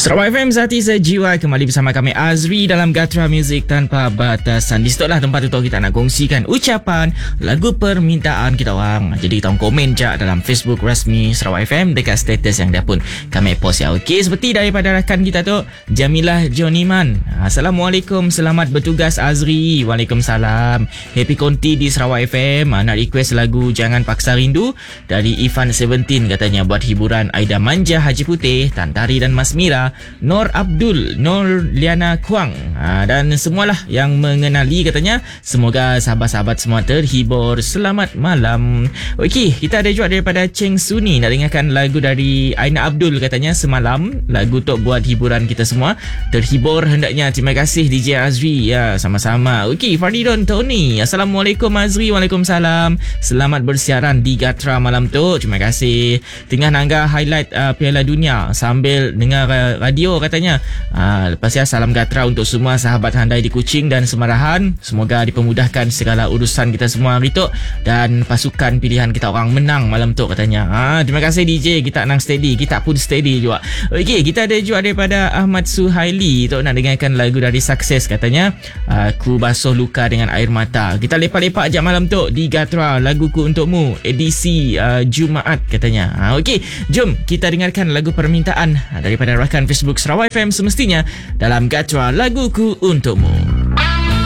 Sarawak FM Zati Sejiwa kembali bersama kami Azri dalam Gatra Music Tanpa Batasan. Di situlah tempat untuk kita nak kongsikan ucapan lagu permintaan kita orang. Jadi kita orang komen je dalam Facebook rasmi Sarawak FM dekat status yang dah pun kami post ya. Okey, seperti daripada rakan kita tu Jamilah Joniman. Assalamualaikum, selamat bertugas Azri. Waalaikumsalam. Happy Konti di Sarawak FM. Nak request lagu Jangan Paksa Rindu dari Ivan 17 katanya buat hiburan Aida Manja Haji Putih, Tan Tari dan Mas Mira, Nur Abdul, Nur Liana Kuang dan semualah yang mengenali katanya. Semoga sahabat-sahabat semua terhibur. Selamat malam. Okey, kita ada juga daripada Cheng Suni nak dengarkan lagu dari Aina Abdul katanya Semalam. Lagu untuk buat hiburan kita semua terhibur hendaknya. Terima kasih DJ Azri. Ya, sama-sama. Okey, Fardidon Tony. Assalamualaikum Azri. Waalaikumsalam. Selamat bersiaran di Gatra malam tu. Terima kasih. Tengah nanggah highlight Piala Dunia sambil dengar radio katanya. Lepas ya, salam Gatra untuk semua sahabat handai di Kuching dan Semarahan. Semoga dipermudahkan segala urusan kita semua hari tu dan pasukan pilihan kita orang menang malam tu katanya. Terima kasih DJ. Kita nang steady, kita pun steady juga. Okey, kita ada juga daripada Ahmad Suhaili tu nak dengarkan lagu dari Sukses katanya. Ku basuh luka dengan air mata. Kita lepak-lepak je malam tu di Gatra, laguku untukmu edisi Jumaat katanya. Okey, jom kita dengarkan lagu permintaan daripada rakan Facebook Sarawak FM semestinya dalam Gatra, laguku untukmu.